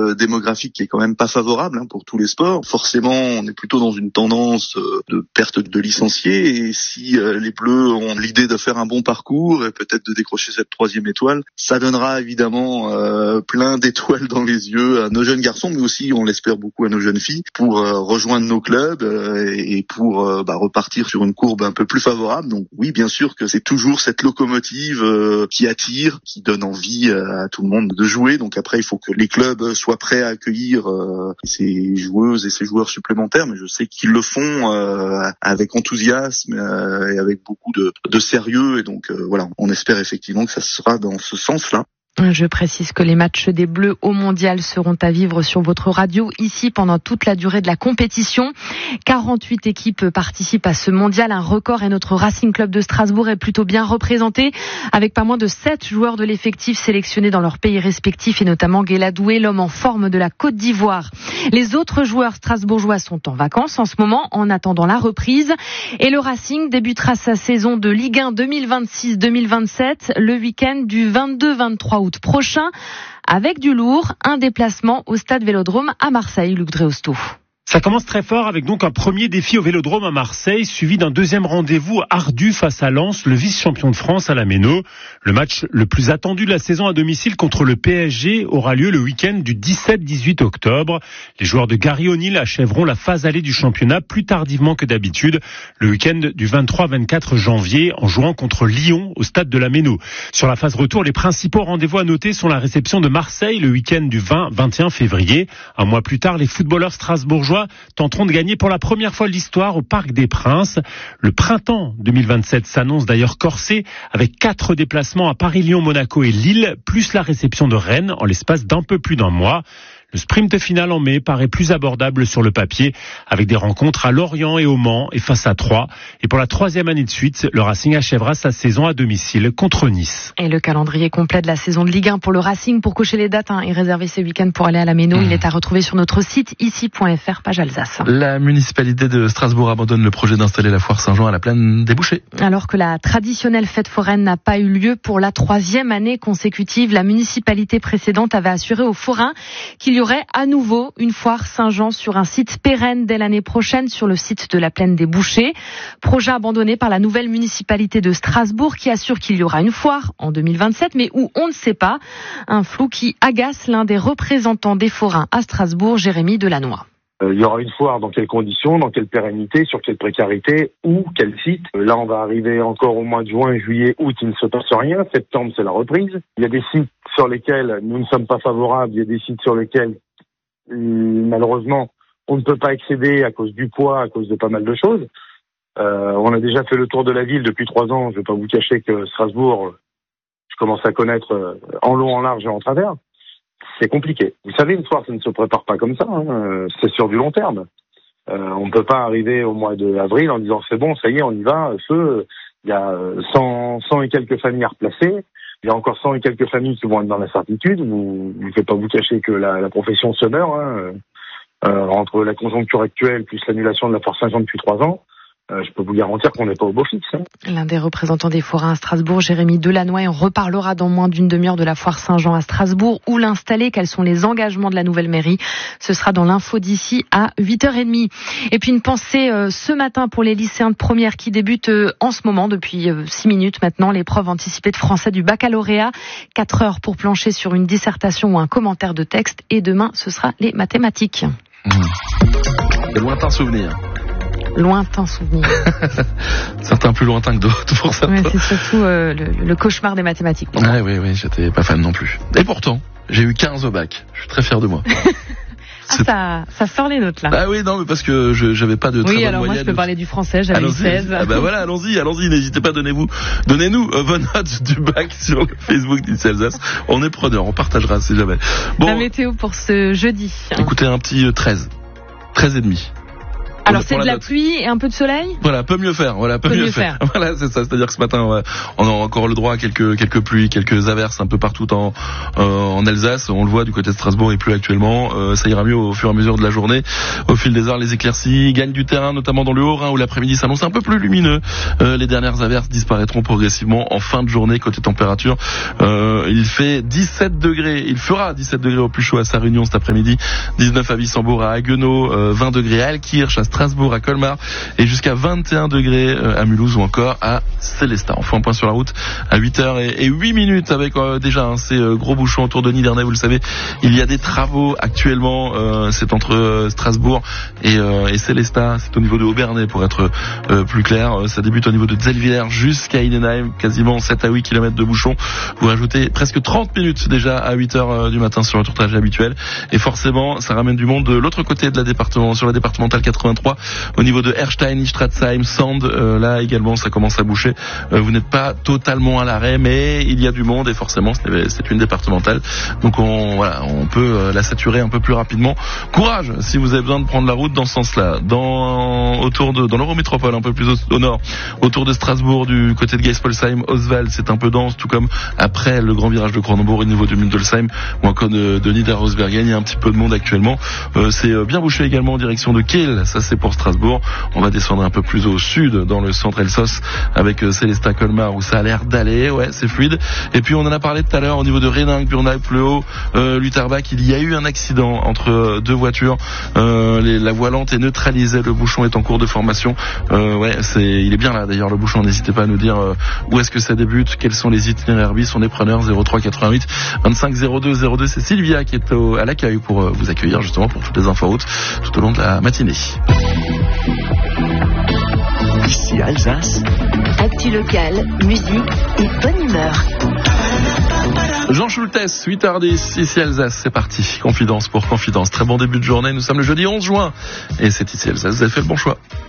démographique qui est quand même pas favorable pour tous les sports. Forcément, on est plutôt dans une tendance de perte de licenciés, et si les Bleus ont l'idée de faire un bon parcours et peut-être de décrocher cette 3e étoile, ça donnera évidemment plein d'étoiles dans les yeux à nos jeunes garçons, mais aussi, on l'espère beaucoup, à nos jeunes filles, pour rejoindre nos clubs et pour repartir sur une courbe un peu plus favorable. Donc oui, bien sûr que c'est toujours cette locomotive qui attire, qui donne envie à tout le monde de jouer. Donc après, il faut que les clubs soient prêts à accueillir ces joueuses et ces joueurs supplémentaires, mais je sais qu'ils le font avec enthousiasme et avec beaucoup de sérieux. Et donc voilà, on espère effectivement que ça sera dans ce sens-là. Je précise que les matchs des Bleus au Mondial seront à vivre sur votre radio ici pendant toute la durée de la compétition. 48 équipes participent à ce Mondial, un record, et notre Racing Club de Strasbourg est plutôt bien représenté avec pas moins de 7 joueurs de l'effectif sélectionnés dans leur pays respectif, et notamment Guéla Doué, l'homme en forme de la Côte d'Ivoire. Les autres joueurs strasbourgeois sont en vacances en ce moment en attendant la reprise, et le Racing débutera sa saison de Ligue 1 2026-2027 le week-end du 22-23 août prochain, avec du lourd, un déplacement au stade Vélodrome à Marseille. Luc Dréosto. Ça commence très fort avec donc un premier défi au Vélodrome à Marseille, suivi d'un deuxième rendez-vous ardu face à Lens, le vice-champion de France à la Méno. Le match le plus attendu de la saison à domicile contre le PSG aura lieu le week-end du 17-18 octobre. Les joueurs de Gary O'Neill achèveront la phase allée du championnat plus tardivement que d'habitude, le week-end du 23-24 janvier, en jouant contre Lyon au stade de la Méno. Sur la phase retour, les principaux rendez-vous à noter sont la réception de Marseille le week-end du 20-21 février. Un mois plus tard, les footballeurs strasbourgeois tenteront de gagner pour la première fois de l'histoire au Parc des Princes. Le printemps 2027 s'annonce d'ailleurs corsé, avec 4 déplacements à Paris, Lyon, Monaco et Lille, plus la réception de Rennes en l'espace d'un peu plus d'un mois. Le sprint final en mai paraît plus abordable sur le papier, avec des rencontres à Lorient et au Mans et face à Troyes. Et pour la 3e année de suite, le Racing achèvera sa saison à domicile contre Nice. Et le calendrier complet de la saison de Ligue 1 pour le Racing, pour cocher les dates et réserver ses week-ends pour aller à la Méno, il est à retrouver sur notre site ici.fr, page Alsace. La municipalité de Strasbourg abandonne le projet d'installer la foire Saint-Jean à la plaine des Bouchers. Alors que la traditionnelle fête foraine n'a pas eu lieu pour la 3e année consécutive, la municipalité précédente avait assuré aux forains qu'il y aurait à nouveau une foire Saint-Jean sur un site pérenne dès l'année prochaine sur le site de la plaine des Bouchers. Projet abandonné par la nouvelle municipalité de Strasbourg qui assure qu'il y aura une foire en 2027, mais où on ne sait pas. Un flou qui agace l'un des représentants des forains à Strasbourg, Jérémy Delannoy. Il y aura une foire dans quelles conditions, dans quelle pérennité, sur quelle précarité, où, quel site. Là, on va arriver encore au mois de juin, juillet, août, il ne se passe rien. Septembre, c'est la reprise. Il y a des sites sur lesquels nous ne sommes pas favorables. Il y a des sites sur lesquels, malheureusement, on ne peut pas accéder à cause du poids, à cause de pas mal de choses. On a déjà fait le tour de la ville depuis 3 ans. Je ne vais pas vous cacher que Strasbourg, je commence à connaître en long, en large et en travers. C'est compliqué. Vous savez, une foire, ça ne se prépare pas comme ça. C'est sur du long terme. On ne peut pas arriver au mois d'avril en disant c'est bon, ça y est, on y va, feu. Il y a 100 et quelques familles à replacer. Il y a encore 100 et quelques familles qui vont être dans l'incertitude. Je ne vais pas vous cacher que la profession se meurt. Entre la conjoncture actuelle plus l'annulation de la foire Saint-Jean depuis 3 ans. Je peux vous garantir qu'on n'est pas au beau fixe. L'un des représentants des forains à Strasbourg, Jérémy Delannoy, on reparlera dans moins d'une demi-heure de la foire Saint-Jean à Strasbourg. Où l'installer? Quels sont les engagements de la nouvelle mairie? Ce sera dans l'info d'ici à 8h30. Et puis une pensée ce matin pour les lycéens de première qui débutent en ce moment, depuis 6 minutes maintenant, l'épreuve anticipée de français du baccalauréat. 4 heures pour plancher sur une dissertation ou un commentaire de texte. Et demain, ce sera les mathématiques. Des lointains souvenirs. Lointain souvenir. Certains plus lointains que d'autres pour certains. Ouais, c'est surtout le cauchemar des mathématiques. Oui, j'étais pas fan non plus. Et pourtant, j'ai eu 15 au bac. Je suis très fier de moi. Ça sort les notes là. Ah oui, non, mais parce que j'avais pas de très bonne moyenne. Oui, alors moi je peux parler du français, j'avais eu 16. Ah bah voilà, allons-y, n'hésitez pas, donnez-nous vos notes du bac sur le Facebook d'Ici Alsace. On est preneurs, on partagera si jamais. Bon, la météo pour ce jeudi. Écoutez, un petit 13 et demi. Alors c'est de la pluie et un peu de soleil. Voilà, peut mieux faire. Voilà, peut mieux faire. Voilà, c'est ça. C'est-à-dire que ce matin, on a encore le droit à quelques pluies, quelques averses un peu partout en Alsace. On le voit du côté de Strasbourg, il pleut actuellement. Ça ira mieux au fur et à mesure de la journée. Au fil des heures, les éclaircies gagnent du terrain, notamment dans le Haut-Rhin où l'après-midi s'annonce un peu plus lumineux. Les dernières averses disparaîtront progressivement en fin de journée. Côté température, il fait 17 degrés. Il fera 17 degrés au plus chaud à Sarre-Union cet après-midi. 19 à Wissembourg, à Haguenau, 20 degrés à Altkirch, à Strasbourg, à Colmar et jusqu'à 21 degrés à Mulhouse ou encore à Célestat. On fait un point sur la route à 8h08 avec déjà ces gros bouchons autour de Nidernais. Vous le savez, il y a des travaux actuellement. C'est entre Strasbourg et Célestat. C'est au niveau de Aubernais pour être plus clair. Ça débute au niveau de Zellwiller jusqu'à Heidenheim, quasiment 7 à 8 km de bouchons. Vous rajoutez presque 30 minutes déjà à 8h du matin sur le tour-trajet habituel. Et forcément, ça ramène du monde de l'autre côté de la département, sur la départementale 83, au niveau de Erstein, Istratzheim, Sand. Là également, ça commence à boucher. Vous n'êtes pas totalement à l'arrêt, mais il y a du monde et forcément, c'est une départementale. Donc on peut la saturer un peu plus rapidement. Courage si vous avez besoin de prendre la route dans ce sens-là. Dans l'Eurométropole, un peu plus au nord, autour de Strasbourg, du côté de Geispolsheim, Oswald, c'est un peu dense, tout comme après le grand virage de Cronenbourg au niveau de Mundelsheim ou encore de Niederrosbergen. Il y a un petit peu de monde actuellement. C'est bien bouché également en direction de Kiel. Ça, c'est pour Strasbourg. On va descendre un peu plus au sud, dans le centre Elsos, avec Célestat, Colmar, où ça a l'air d'aller. Ouais, c'est fluide. Et puis, on en a parlé tout à l'heure au niveau de Reding, Burnham, Pleu, Lutterbach. Il y a eu un accident entre deux voitures. La voie lente est neutralisée. Le bouchon est en cours de formation. Il est bien là d'ailleurs le bouchon. N'hésitez pas à nous dire où est-ce que ça débute, quels sont les itinéraires bis. On est preneur 03 88 25 02 02. C'est Sylvia qui est à l'accueil pour vous accueillir justement pour toutes les infos routes tout au long de la matinée. Ici Alsace. Actu locale, musique et bonne humeur. Jean Schultes, 8h10, ici Alsace, c'est parti. Confidence pour confidence. Très bon début de journée. Nous sommes le jeudi 11 juin et c'est ici Alsace. Vous avez fait le bon choix.